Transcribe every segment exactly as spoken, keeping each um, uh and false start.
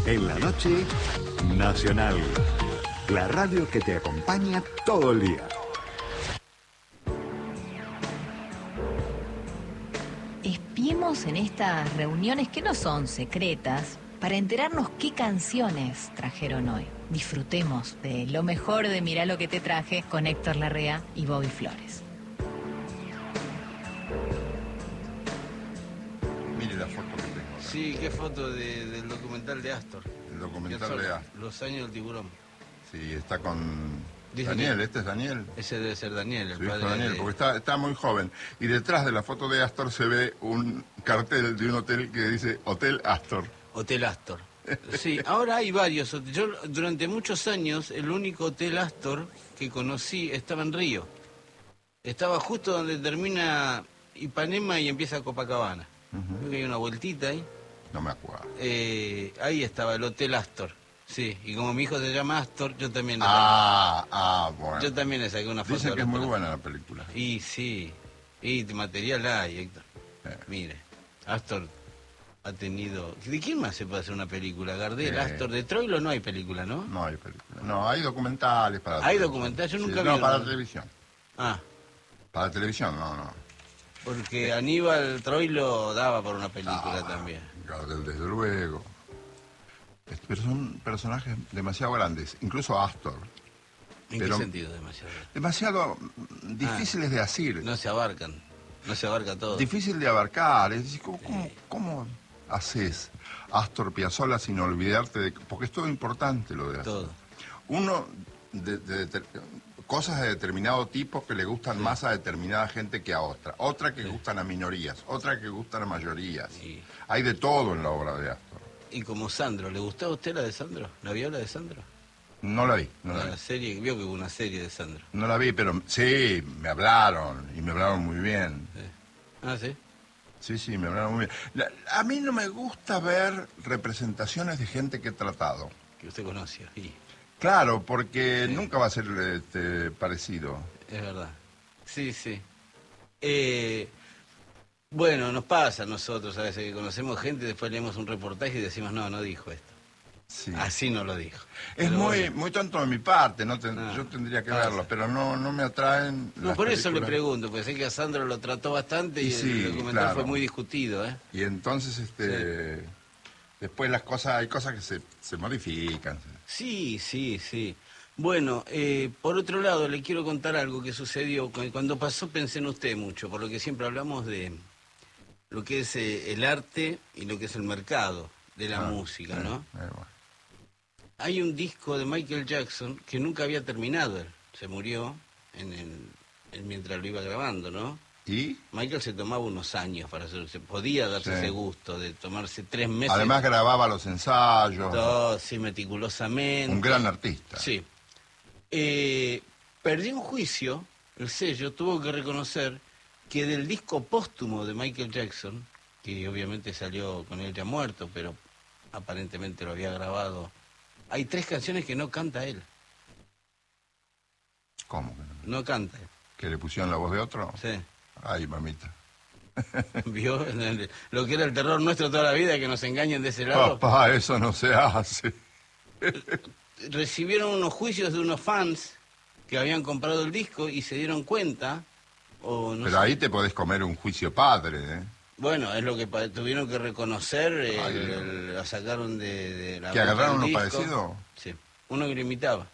En la noche, Nacional. La radio que te acompaña todo el día. Espiemos en estas reuniones que no son secretas para enterarnos qué canciones trajeron hoy. Disfrutemos de lo mejor de Mirá lo que te traje con Héctor Larrea y Bobby Flores. Mire la foto que tengo acá. Sí, qué foto de, del documental de Astor. El documental de Astor. Los años del tiburón. Sí, está con Dice Daniel, que- este es Daniel. Ese debe ser Daniel, el Su hijo padre Daniel, de... porque está, está muy joven. Y detrás de la foto de Astor se ve un cartel de un hotel que dice Hotel Astor. Hotel Astor. Sí, ahora hay varios. hot- Yo durante muchos años el único Hotel Astor que conocí estaba en Río. Estaba justo donde termina Ipanema y empieza Copacabana. Creo que hay una vueltita ahí. No me acuerdo. Eh, ahí estaba el Hotel Astor. Sí, y como mi hijo se llama Astor, yo también le, Ah, ah, bueno. yo también le saqué una foto. Dicen al que es muy restaurante. buena la película. Y sí, y material hay, Héctor. Eh. Mire, Astor ha tenido... ¿De quién más se puede hacer una película? Gardel, Eh. Astor, de Troilo no hay película, ¿no? No hay película. No, hay documentales para... ¿Hay televisión. documentales? Yo nunca Sí, vi No, uno. para la televisión. Ah, Para la televisión, no, no. porque Aníbal Troilo daba por una película Ah, también. Gardel, desde luego. Es- Pero son personajes demasiado grandes, incluso Astor. ¿En pero- qué sentido demasiado? Demasiado mm, difíciles de asir. No se abarcan, no se abarca todo. Difícil de abarcar. Es decir, ¿cómo, Sí. cómo, cómo haces Astor Piazzolla sin olvidarte de... Porque es todo importante lo de Astor. Todo. Uno, de, de- de- cosas de determinado tipo que le gustan Sí. más a determinada gente que a otra. Otra que gustan a minorías, otra que gustan a mayorías. Sí. Hay de todo en la obra de Astor. Y como Sandro, ¿le gustó a usted la de Sandro? ¿La vio la de Sandro? No la vi, no la La vi. serie, vio que hubo una serie de Sandro. No la vi, pero sí, me hablaron, y me hablaron muy bien. Sí. Ah, ¿sí? Sí, sí, me hablaron muy bien. La- a mí no me gusta ver representaciones de gente que he tratado. Que usted conoció, y Claro, porque Sí. nunca va a ser este, parecido. es verdad. Sí, sí. Eh, bueno, nos pasa a nosotros a veces que conocemos gente, después leemos un reportaje y decimos, no, no dijo esto. Sí. Así no lo dijo. Es Pero muy bueno. muy tonto de mi parte, no ten- Ah, yo tendría que pasa. verlo, pero no no me atraen. No, las por eso le películas. pregunto, porque sé que a Sandro lo trató bastante y, Y sí, el documental claro. fue muy discutido, ¿eh? Y entonces, este, después las cosas, hay cosas que se, se modifican. Sí, sí, sí. Bueno, eh, por otro lado, le quiero contar algo que sucedió. Cu- Cuando pasó pensé en usted mucho, por lo que siempre hablamos de lo que es eh, el arte y lo que es el mercado de la Ah, música, sí, ¿no? eh, bueno. Hay un disco de Michael Jackson que nunca había terminado él. Se murió en el, en- mientras lo iba grabando, ¿no? Y Michael se tomaba unos años para hacerlo. Se podía darse Sí. ese gusto de tomarse tres meses. además grababa los ensayos. todo, sí, meticulosamente. Un gran artista. Sí. Eh, perdió un juicio, el sello tuvo que reconocer que del disco póstumo de Michael Jackson, que obviamente salió con él ya muerto, pero aparentemente lo había grabado, hay tres canciones que no canta él. ¿Cómo que no? No canta él. ¿Que le pusieron la voz de otro? Sí. Ay, mamita. ¿Vio? Lo que era el terror nuestro toda la vida, que nos engañen de ese lado. Papá, eso no se hace. Recibieron unos juicios de unos fans que habían comprado el disco y se dieron cuenta, o no Pero sé. ahí te podés comer un juicio padre, ¿eh? Bueno, es lo que pa- tuvieron que reconocer, eh, Ay, el- Dios. el- la sacaron de, de la ¿Que boca agarraron del uno disco. parecido? Sí, uno que lo imitaba.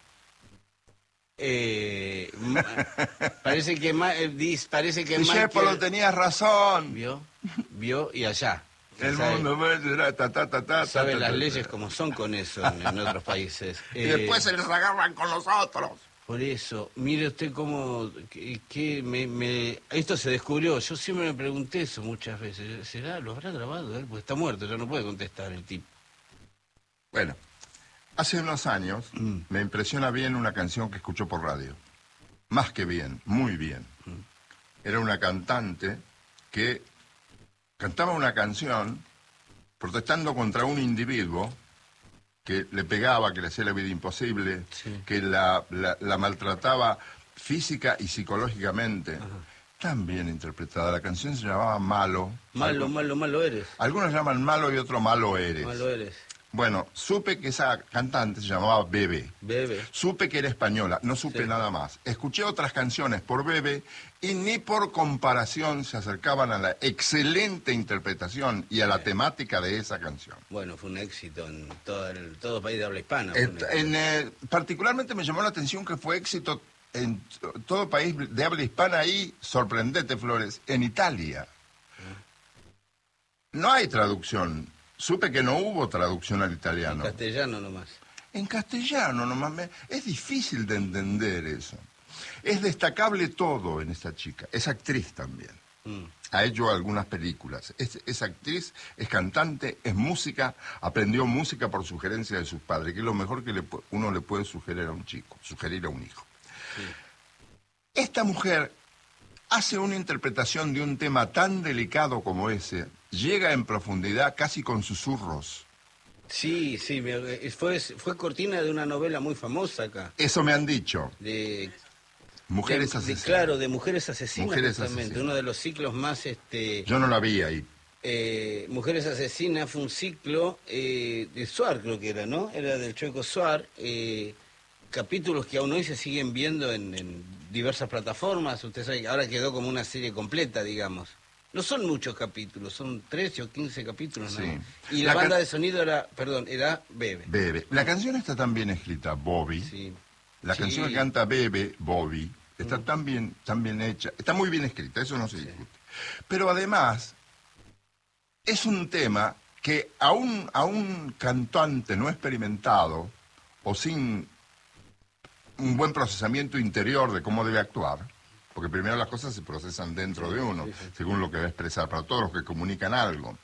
Eh, ma- parece que ma- eh, dis- parece que Discépolo, Michael tenías razón. vio, vio y allá. El Sabe- mundo va ta, ta, ta, ta, sabe ta, las ta, leyes ta. como son con eso en, en otros países. Y Eh, después se les agarran con los otros. Por eso, mire usted cómo, que, que me, me- esto se descubrió. Yo siempre me pregunté eso muchas veces. ¿Será, lo habrá grabado él? Porque está muerto, ya no puede contestar el tipo. Bueno, hace unos años Mm. me impresiona bien una canción que escuchó por radio. Más que bien, muy bien. Mm. Era una cantante que cantaba una canción protestando contra un individuo que le pegaba, que le hacía la vida imposible, Sí. que la, la- la maltrataba física y psicológicamente. Tan bien interpretada. La canción se llamaba Malo. Malo, Algu- malo, malo eres. Algunos llaman Malo y otro Malo eres. Malo eres. Bueno, supe que esa cantante se llamaba Bebe. Bebe. Supe que era española, no supe Sí. nada más. Escuché otras canciones por Bebe y ni por comparación se acercaban a la excelente interpretación y a la temática de esa canción. Bueno, fue un éxito en todo el todo país de habla hispana. Eh, fue un éxito. en, eh, particularmente me llamó la atención que fue éxito en t- todo país de habla hispana y, sorprendete, Flores, en Italia. No hay traducción. Supe que no hubo traducción al En italiano. castellano nomás. En castellano nomás. Me... Es difícil de entender eso. Es destacable todo en esta chica. Es actriz también. Mm. Ha hecho algunas películas. Es, es actriz, es cantante, es música. Aprendió música por sugerencia de sus padres, que es lo mejor que le pu- uno le puede sugerir a un chico, sugerir a un hijo. Sí. Esta mujer hace una interpretación de un tema tan delicado como ese, llega en profundidad casi con susurros. Sí, sí, me- fue, fue cortina de una novela muy famosa acá. Eso me han dicho. De, Mujeres de- de- asesinas. claro, de Mujeres Asesinas, Mujeres justamente. Asesinas. Uno de los ciclos más... este Yo no la vi ahí. eh, Mujeres Asesinas fue un ciclo eh, de Suar, creo que era, ¿no? Era del Chueco Suar. Eh, capítulos que aún hoy se siguen viendo en, en diversas plataformas. Usted sabe que ahora quedó como una serie completa, digamos. No son muchos capítulos, son trece o quince capítulos, ¿no? Sí. Y La la, banda can- de sonido era, perdón, era Bebe. Bebe. La canción está tan bien escrita, Bobby. Sí. La Sí. canción que canta Bebe, Bobby, está tan bien, tan bien hecha. Está muy bien escrita, eso no se discute. Pero además, es un tema que a un, a un cantante no experimentado o sin un buen procesamiento interior de cómo debe actuar, porque primero las cosas se procesan dentro de uno, sí, sí. según lo que va a expresar, para todos los que comunican algo.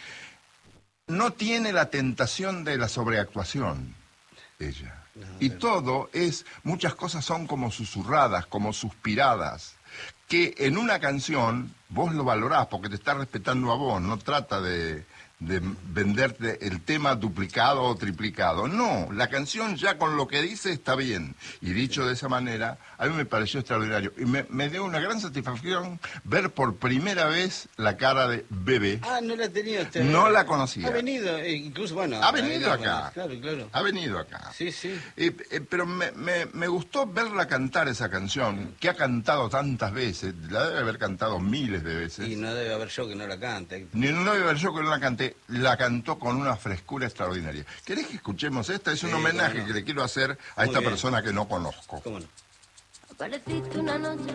No tiene la tentación de la sobreactuación, ella. No, Y pero- todo es, muchas cosas son como susurradas, como suspiradas, que en una canción vos lo valorás porque te está respetando a vos, no trata de, de venderte el tema duplicado o triplicado. No, la canción ya con lo que dice está bien. Y dicho de esa manera, a mí me pareció extraordinario. Y me, me dio una gran satisfacción ver por primera vez la cara de Bebe. Ah, no la tenía usted. No la conocía. Ha venido, eh, incluso, bueno. Ha venido ahí la acá. conoce, Claro, claro. Ha venido acá. Sí, sí. Eh, eh, pero me, me- me gustó verla cantar esa canción, que ha cantado tantas veces, la debe haber cantado miles de veces. Y no debe haber yo que no la cante. Ni no debe haber yo que no la canté, la cantó con una frescura extraordinaria. ¿Querés que escuchemos esta? Es un Sí, homenaje cómo no. que le quiero hacer a Muy esta bien. persona que no conozco. ¿Cómo no? Apareciste una noche